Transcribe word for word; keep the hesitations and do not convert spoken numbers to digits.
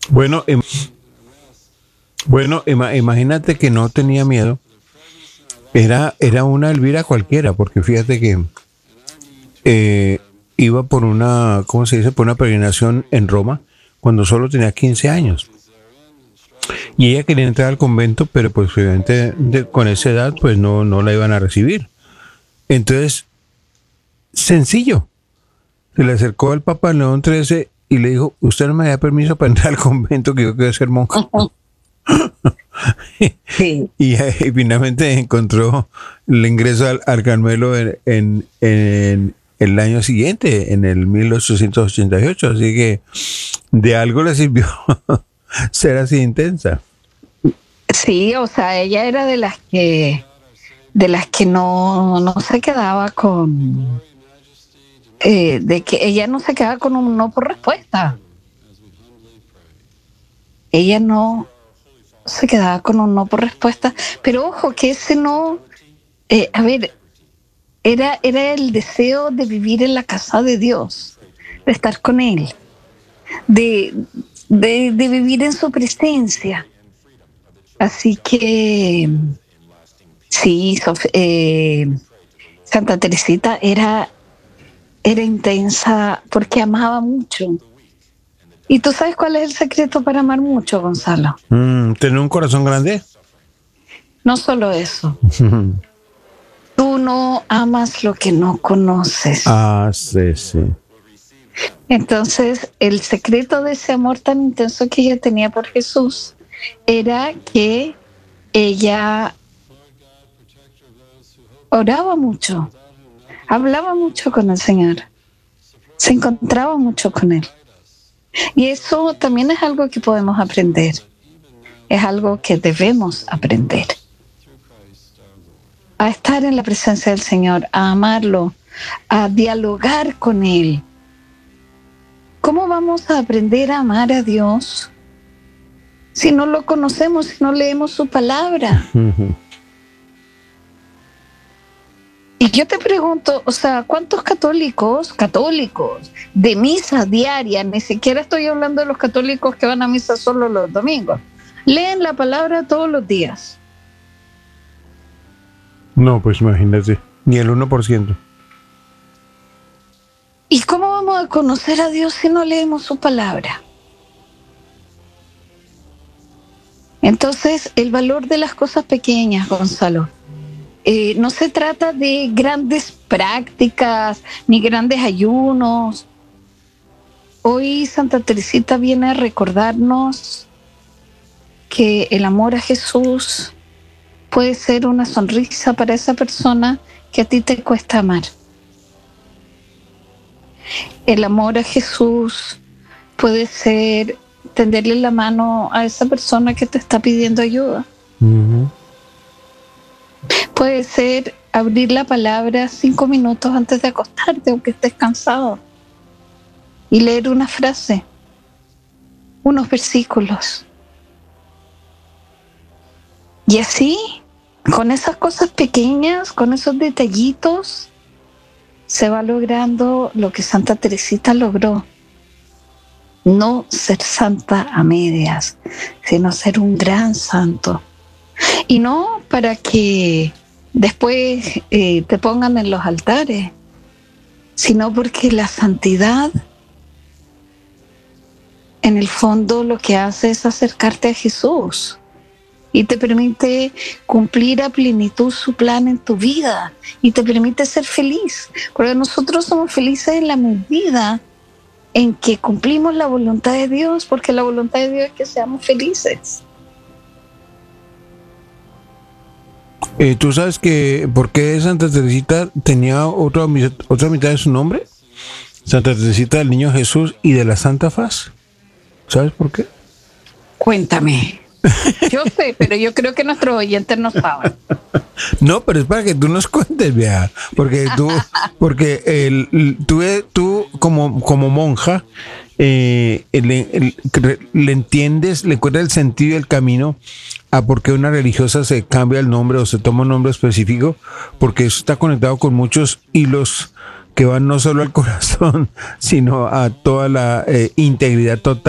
Bueno, im- bueno, ima- imagínate que no tenía miedo. Era, era una Elvira cualquiera, porque fíjate que eh, iba por una, ¿cómo se dice? Por una peregrinación en Roma cuando solo tenía quince años. Y ella quería entrar al convento, pero pues obviamente de- con esa edad pues no, no la iban a recibir. Entonces, sencillo, se le acercó al Papa León trece y le dijo, usted no me da permiso para entrar al convento que yo quiero ser monja. Sí, Y, eh, y finalmente encontró el ingreso al, al Carmelo en, en, en el año siguiente, en el mil ochocientos ochenta y ocho. Así que de algo le sirvió ser así intensa. sí, o sea, ella era de las que de las que no, no se quedaba con eh, de que ella no se quedaba con un no por respuesta. Ella no se quedaba con un no por respuesta, pero ojo que ese no, eh, a ver, era, era el deseo de vivir en la casa de Dios, de estar con Él, de, de, de vivir en su presencia. Así que sí, Sof- eh, Santa Teresita era, era intensa porque amaba mucho. ¿Y tú sabes cuál es el secreto para amar mucho, Gonzalo? Mm, ¿tener un corazón grande? No solo eso, tú no amas lo que no conoces. Ah, sí, sí. Entonces, el secreto de ese amor tan intenso que ella tenía por Jesús era que ella oraba mucho, hablaba mucho con el Señor, se encontraba mucho con Él. Y eso también es algo que podemos aprender, es algo que debemos aprender, a estar en la presencia del Señor, a amarlo, a dialogar con Él. ¿Cómo vamos a aprender a amar a Dios si no lo conocemos, si no leemos su palabra? Y yo te pregunto, o sea, ¿cuántos católicos, católicos de misa diaria, ni siquiera estoy hablando de los católicos que van a misa solo los domingos, leen la palabra todos los días? No, pues imagínate, ni el uno por ciento. ¿Y cómo vamos a conocer a Dios si no leemos su palabra? Entonces, el valor de las cosas pequeñas, Gonzalo, eh, no se trata de grandes prácticas ni grandes ayunos. Hoy Santa Teresita viene a recordarnos que el amor a Jesús puede ser una sonrisa para esa persona que a ti te cuesta amar. El amor a Jesús puede ser tenderle la mano a esa persona que te está pidiendo ayuda. Uh-huh. Puede ser abrir la palabra cinco minutos antes de acostarte, aunque estés cansado, y leer una frase, unos versículos. Y así, con esas cosas pequeñas, con esos detallitos, se va logrando lo que Santa Teresita logró. No ser santa a medias, sino ser un gran santo. Y no para que después eh, te pongan en los altares, sino porque la santidad en el fondo lo que hace es acercarte a Jesús y te permite cumplir a plenitud su plan en tu vida y te permite ser feliz, porque nosotros somos felices en la medida en que cumplimos la voluntad de Dios, porque la voluntad de Dios es que seamos felices. Eh, ¿Tú sabes que por qué Santa Teresita tenía otra, otra mitad de su nombre? Santa Teresita del Niño Jesús y de la Santa Faz. ¿Sabes por qué? Cuéntame. Yo sé, pero yo creo que nuestros oyentes no saben. No, pero es para que tú nos cuentes, vea, porque tú, porque el, tú, tú como, como monja eh, le, le, le entiendes, le encuentras el sentido y el camino a por qué una religiosa se cambia el nombre o se toma un nombre específico, porque eso está conectado con muchos hilos que van no solo al corazón, sino a toda la eh, integridad total